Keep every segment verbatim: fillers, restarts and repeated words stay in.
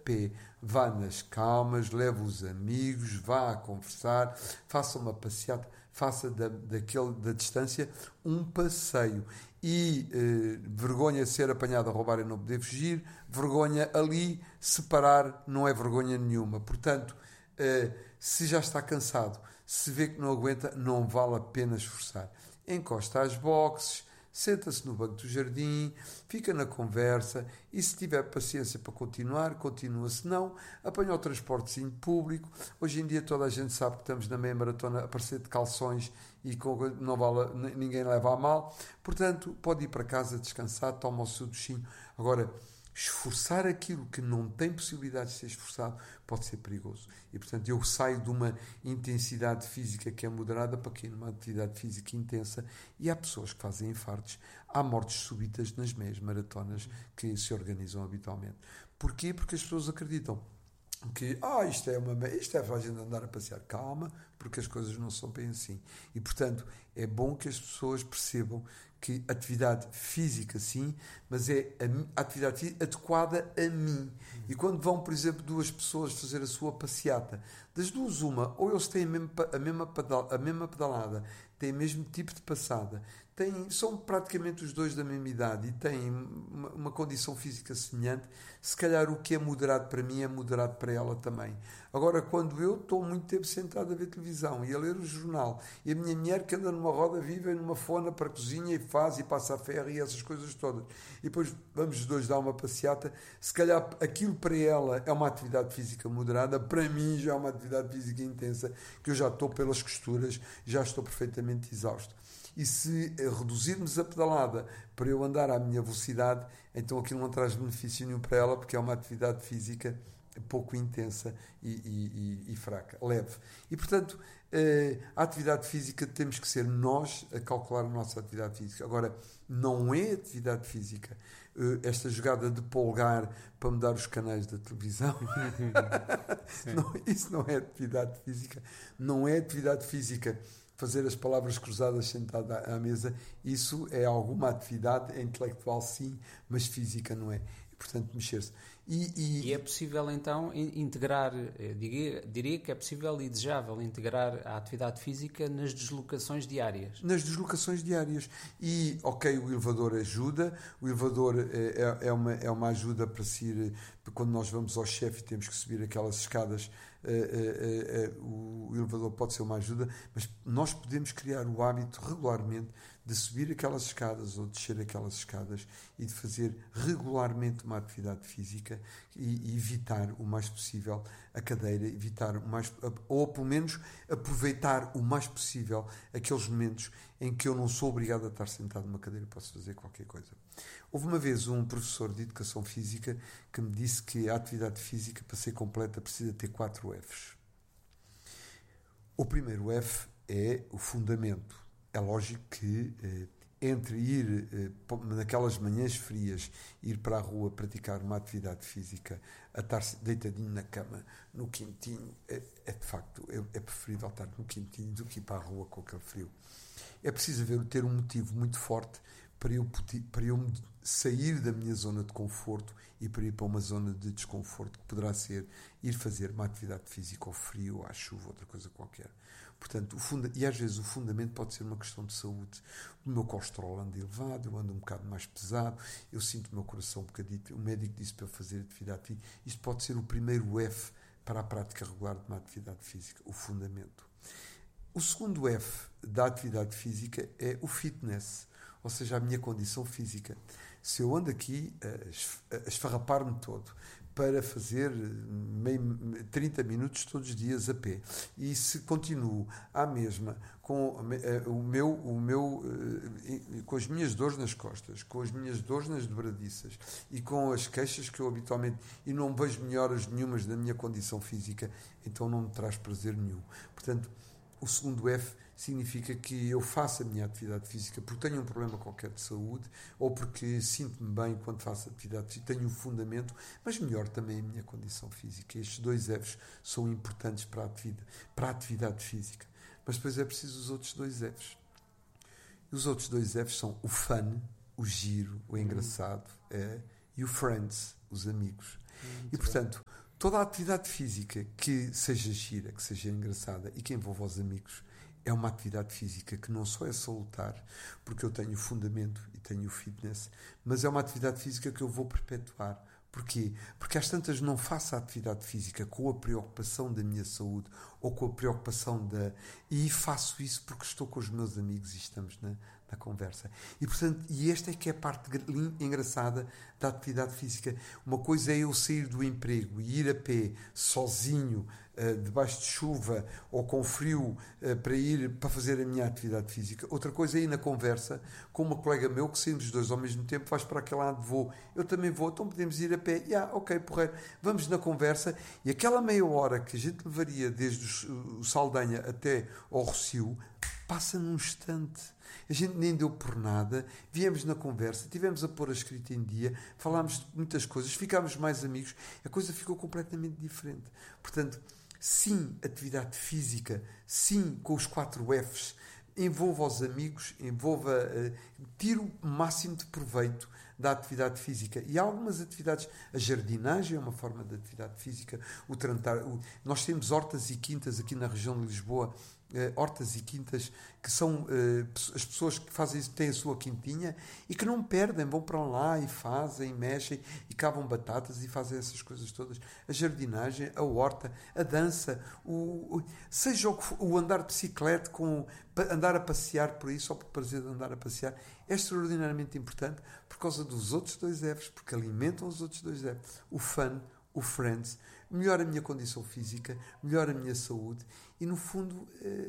pé, vá nas calmas, leve os amigos, vá a conversar, faça uma passeata, faça da, daquele, da distância um passeio. E eh, vergonha ser apanhado a roubar e não poder fugir, vergonha ali, separar não é vergonha nenhuma. Portanto, eh, se já está cansado, se vê que não aguenta, não vale a pena esforçar. Encosta às boxes, senta-se no banco do jardim, fica na conversa e se tiver paciência para continuar, continua. Se não, apanha o transportezinho público. Hoje em dia toda a gente sabe que estamos na meia maratona a aparecer de calções e não vale, ninguém leva a mal. Portanto, pode ir para casa descansar, toma o seu duchinho. Agora, esforçar aquilo que não tem possibilidade de ser esforçado pode ser perigoso. E, portanto, eu saio de uma intensidade física que é moderada para cair numa atividade física intensa e há pessoas que fazem infartos. Há mortes súbitas nas meias maratonas que se organizam habitualmente. Porquê? Porque as pessoas acreditam que ah, isto é uma isto é para a gente andar a passear. Calma, porque as coisas não são bem assim. E, portanto, é bom que as pessoas percebam que atividade física, sim, mas é a, a atividade física adequada a mim. E quando vão, por exemplo, duas pessoas fazer a sua passeata, das duas, uma, ou eles têm a mesma, a mesma, pedal, a mesma pedalada, têm o mesmo tipo de passada, têm, são praticamente os dois da mesma idade e têm uma, uma condição física semelhante, se calhar o que é moderado para mim é moderado para ela também. Agora, quando eu estou muito tempo sentado a ver televisão e a ler o jornal, e a minha mulher que anda numa roda viva e numa fona para a cozinha e faz e passa a ferro e essas coisas todas, e depois vamos os dois dar uma passeata, se calhar aquilo para ela é uma atividade física moderada, para mim já é uma atividade física intensa, que eu já estou pelas costuras, já estou perfeitamente exausto. E se reduzirmos a pedalada para eu andar à minha velocidade, então aquilo não traz benefício nenhum para ela, porque é uma atividade física pouco intensa e, e, e, e fraca, leve. E, portanto, a atividade física temos que ser nós a calcular a nossa atividade física. Agora, não é atividade física esta jogada de polgar para mudar os canais da televisão. Não, isso não é atividade física. Não é atividade física fazer as palavras cruzadas sentado à mesa. Isso é alguma atividade intelectual, sim, mas física não é. E, portanto, mexer-se. E, e... e é possível, então, integrar, diria, diria que é possível e desejável integrar a atividade física nas deslocações diárias. Nas deslocações diárias. E, ok, o elevador ajuda, o elevador é, é, uma, é uma ajuda para se ir, quando nós vamos ao chefe e temos que subir aquelas escadas, é, é, é, o elevador pode ser uma ajuda, mas nós podemos criar o hábito regularmente de subir aquelas escadas ou descer aquelas escadas e de fazer regularmente uma atividade física e, e evitar o mais possível a cadeira, evitar o mais, ou pelo menos aproveitar o mais possível aqueles momentos em que eu não sou obrigado a estar sentado numa cadeira e posso fazer qualquer coisa. Houve uma vez um professor de Educação Física que me disse que a atividade física, para ser completa, precisa ter quatro Fs. O primeiro F é o fundamento. É lógico que eh, entre ir eh, naquelas manhãs frias, ir para a rua praticar uma atividade física, a estar deitadinho na cama, no quentinho, é, é de facto, é, é preferível estar no quentinho do que ir para a rua com aquele frio. É preciso haver, ter um motivo muito forte para eu, para eu sair da minha zona de conforto e para ir para uma zona de desconforto, que poderá ser ir fazer uma atividade física ao frio, à chuva, outra coisa qualquer. Portanto, o funda- e às vezes o fundamento pode ser uma questão de saúde. O meu colesterol anda elevado, eu ando um bocado mais pesado, eu sinto o meu coração um bocadinho, o médico disse para eu fazer atividade física. Isto pode ser o primeiro F para a prática regular de uma atividade física, o fundamento. O segundo F da atividade física é o fitness, ou seja, a minha condição física. Se eu ando aqui a esfarrapar-me todo para fazer meio, trinta minutos todos os dias a pé, e se continuo à mesma com o meu, o meu, com as minhas dores nas costas, com as minhas dores nas dobradiças e com as queixas que eu habitualmente, e não vejo melhoras nenhumas da minha condição física, então não me traz prazer nenhum. Portanto, o segundo F significa que eu faço a minha atividade física porque tenho um problema qualquer de saúde ou porque sinto-me bem quando faço atividade física, tenho um fundamento, mas melhor também a minha condição física. Estes dois Fs são importantes para a atividade, para a atividade física. Mas depois é preciso os outros dois Fs. E os outros dois Fs são o fun, o giro, o engraçado, é, e o friends, os amigos. Muito e, portanto, bem. toda a atividade física que seja gira, que seja engraçada e que envolva os amigos, é uma atividade física que não só é salutar, porque eu tenho o fundamento e tenho o fitness, mas é uma atividade física que eu vou perpetuar. Porquê? Porque às tantas não faço a atividade física com a preocupação da minha saúde ou com a preocupação da... E faço isso porque estou com os meus amigos e estamos na, na conversa. E, portanto, e esta é que é a parte engraçada da atividade física. Uma coisa é eu sair do emprego e ir a pé, sozinho, uh, debaixo de chuva ou com frio, uh, para ir para fazer a minha atividade física. Outra coisa é ir na conversa com uma colega meu que saímos os dois ao mesmo tempo, vais para aquele lado, vou, eu também vou, então podemos ir a pé. Yeah, ok, porreiro. Vamos na conversa e aquela meia hora que a gente levaria desde o Saldanha até ao Rossio, passa num instante. A gente nem deu por nada, viemos na conversa, tivemos a pôr a escrita em dia, falámos de muitas coisas, ficámos mais amigos, a coisa ficou completamente diferente. Portanto, sim, atividade física, sim, com os quatro Fs, envolva os amigos, envolva, uh, tire o máximo de proveito da atividade física. E há algumas atividades, a jardinagem é uma forma de atividade física, o trantar, o, nós temos hortas e quintas aqui na região de Lisboa, Uh, hortas e quintas, que são uh, as pessoas que fazem isso, têm a sua quintinha e que não perdem, vão para lá e fazem, mexem e cavam batatas e fazem essas coisas todas. A jardinagem, a horta, a dança, o, o, seja o, o andar de bicicleta, com, andar a passear por aí, só por prazer de andar a passear, é extraordinariamente importante por causa dos outros dois Fs, porque alimentam os outros dois Fs. O fun, o friends, melhora a minha condição física, melhora a minha saúde e, no fundo,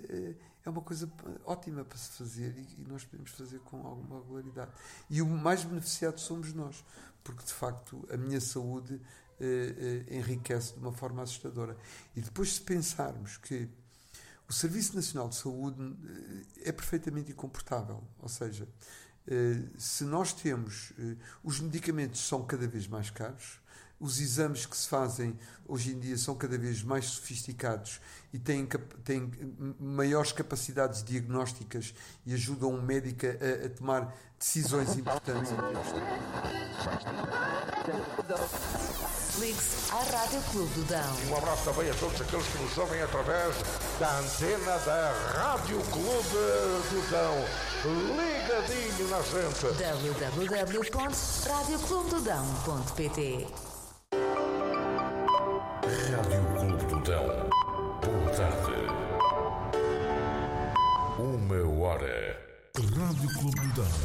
é uma coisa ótima para se fazer e nós podemos fazer com alguma regularidade. E o mais beneficiado somos nós, porque, de facto, a minha saúde enriquece de uma forma assustadora. E depois, se pensarmos que o Serviço Nacional de Saúde é perfeitamente incomportável, ou seja, se nós temos... Os medicamentos são cada vez mais caros, os exames que se fazem hoje em dia são cada vez mais sofisticados e têm, têm maiores capacidades diagnósticas e ajudam o médico a, a tomar decisões importantes. Ligue-se à Rádio Clube do Dão. Um abraço também a todos aqueles que nos ouvem através da antena da Rádio Clube do Dão. Ligadinho na gente. w w w ponto rádio clube do dão ponto p t Rádio Clube do Dão. Boa tarde. Uma hora. Rádio Clube do Dão.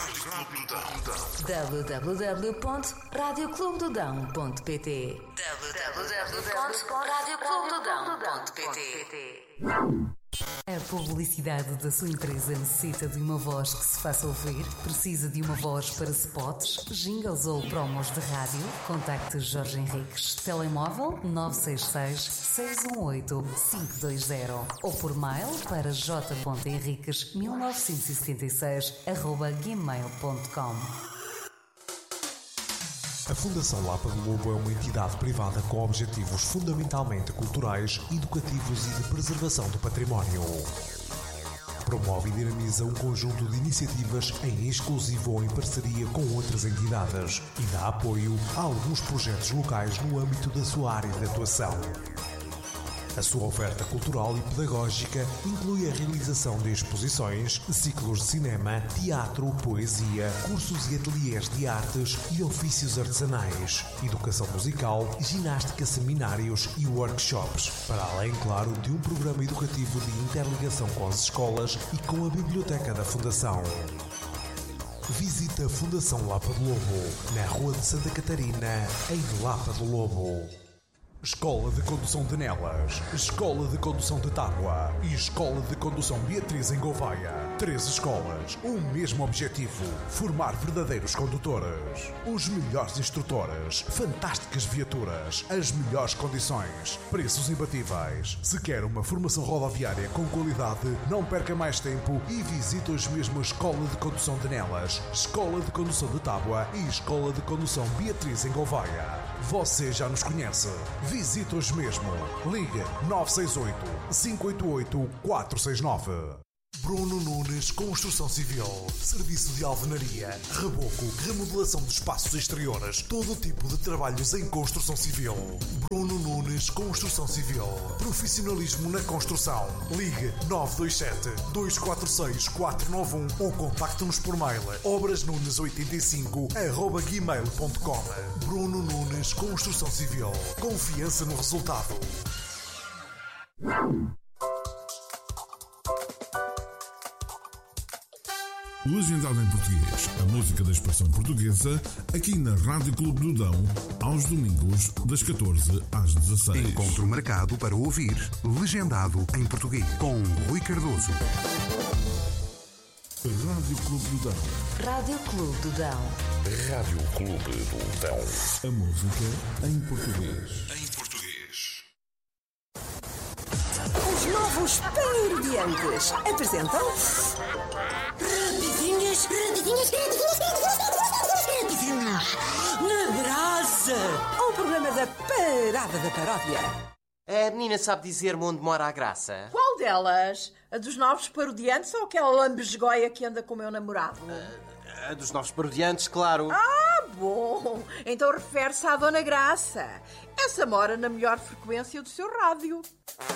w w w ponto rádio clube do dão ponto p t w w w ponto rádio clube do dão ponto p t A publicidade da sua empresa necessita de uma voz que se faça ouvir? Precisa de uma voz para spots, jingles ou promos de rádio? Contacte Jorge Henriques. Telemóvel nove seis seis, seis um oito, cinco dois zero ou por mail para j ponto henriques mil novecentos e setenta e seis arroba gmail ponto com. A Fundação Lapa do Lobo é uma entidade privada com objetivos fundamentalmente culturais, educativos e de preservação do património. Promove e dinamiza um conjunto de iniciativas em exclusivo ou em parceria com outras entidades e dá apoio a alguns projetos locais no âmbito da sua área de atuação. A sua oferta cultural e pedagógica inclui a realização de exposições, ciclos de cinema, teatro, poesia, cursos e ateliês de artes e ofícios artesanais, educação musical, ginástica, seminários e workshops, para além, claro, de um programa educativo de interligação com as escolas e com a biblioteca da Fundação. Visita a Fundação Lapa do Lobo, na Rua de Santa Catarina, em Lapa do Lobo. Escola de Condução de Nelas, Escola de Condução de Tábua e Escola de Condução Beatriz em Gouveia. Três escolas, o mesmo objetivo: formar verdadeiros condutores. Os melhores instrutores, fantásticas viaturas, as melhores condições, preços imbatíveis. Se quer uma formação rodoviária com qualidade, não perca mais tempo e visite hoje mesmo a Escola de Condução de Nelas, Escola de Condução de Tábua e Escola de Condução Beatriz em Gouveia. Você já nos conhece. Visite hoje mesmo. Ligue nove seis oito, cinco oito oito, quatro seis nove. Bruno Nunes Construção Civil. Serviço de alvenaria, reboco, remodelação de espaços exteriores, todo tipo de trabalhos em construção civil. Bruno Nunes Construção Civil. Profissionalismo na construção. Ligue nove dois sete, dois quatro seis, quatro nove um ou contacte-nos por mail obrasnunes oitenta e cinco arroba gmail ponto com. Bruno Nunes Construção Civil. Confiança no resultado. Legendado em português, a música da expressão portuguesa, aqui na Rádio Clube do Dão, aos domingos, das catorze às dezasseis. Encontro marcado para ouvir Legendado em português, com Rui Cardoso. Rádio Clube do Dão. Rádio Clube do Dão. Rádio Clube do Dão. A música em português. Em português. Os novos Parodiantes apresentam... Rapidinhas, rapidinhas, rapidinhas, rapidinhas, na brasa. O programa da Parada da Paródia. A menina sabe dizer-me onde mora a graça? Qual delas? A dos novos parodiantes ou aquela lambesgoia que anda com o meu namorado? A, a dos novos parodiantes, claro. Ah, bom. Então refere-se à Dona Graça. Essa mora na melhor frequência do seu rádio.